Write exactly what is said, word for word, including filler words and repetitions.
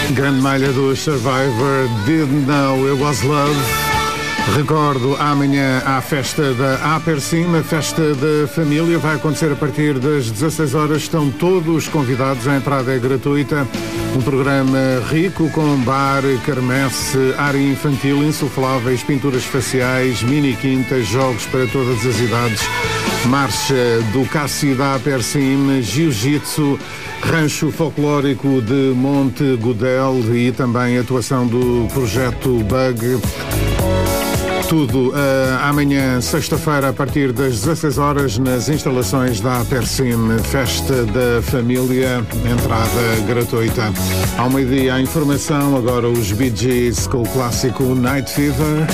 Grande malha do Survivor, Didn't Know It Was Love. Recordo, amanhã há a festa da Apersim, a festa da família, vai acontecer a partir das dezasseis horas, estão todos convidados, a entrada é gratuita. Um programa rico com bar, quermesse, área infantil, insufláveis, pinturas faciais, mini quintas, jogos para todas as idades, marcha do Cassi da Apersim, jiu-jitsu, rancho folclórico de Monte Godel e também atuação do projeto Bug. Tudo uh, amanhã, sexta-feira, a partir das dezasseis horas, nas instalações da Apersim, festa da família, entrada gratuita. Ao meio-dia, a informação, agora os Bee Gees com o clássico Night Fever.